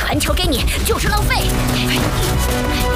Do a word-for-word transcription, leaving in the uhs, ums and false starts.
传球给你就是浪费。